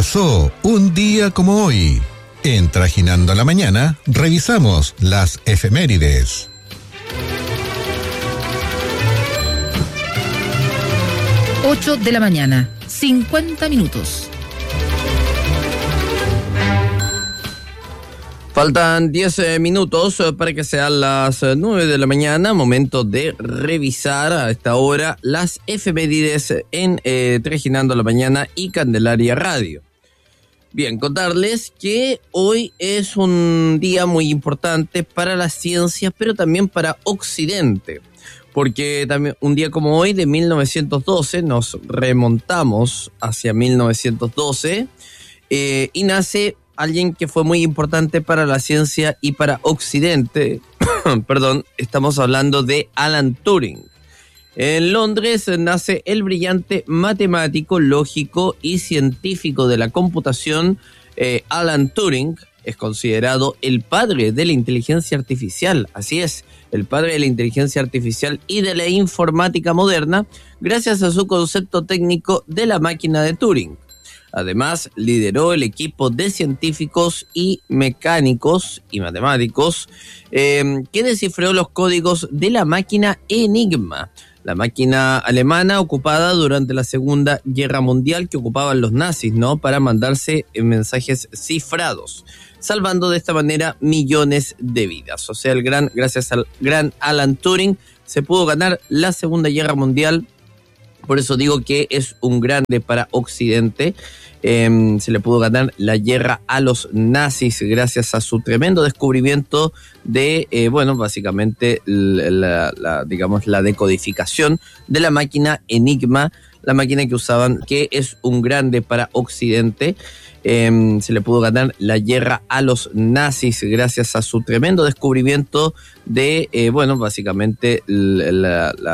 pasó un día como hoy? En Trajinando la Mañana, revisamos las efemérides. 8 de la mañana, 50 minutos. Faltan 10 minutos para que sean las 9 de la mañana, momento de revisar a esta hora las efemérides en Trajinando la Mañana y Candelaria Radio. Bien, contarles que hoy es un día muy importante para las ciencias, pero también para Occidente, porque también un día como hoy de 1912, nos remontamos hacia 1912, y nace alguien que fue muy importante para la ciencia y para Occidente. Perdón, estamos hablando de Alan Turing. En Londres nace el brillante matemático, lógico y científico de la computación. Alan Turing es considerado el padre de la inteligencia artificial. Así es, el padre de la inteligencia artificial y de la informática moderna, gracias a su concepto técnico de la máquina de Turing. Además, lideró el equipo de científicos y mecánicos y matemáticos que descifró los códigos de la máquina Enigma, la máquina alemana ocupada durante la Segunda Guerra Mundial que ocupaban los nazis, ¿no?, para mandarse mensajes cifrados, salvando de esta manera millones de vidas. O sea, gracias al gran Alan Turing se pudo ganar la Segunda Guerra Mundial. Por eso digo que es un grande para Occidente. Se le pudo ganar la guerra a los nazis gracias a su tremendo descubrimiento de, básicamente digamos la decodificación de la máquina Enigma, la máquina que usaban, que es un grande para Occidente. Se le pudo ganar la guerra a los nazis gracias a su tremendo descubrimiento de, básicamente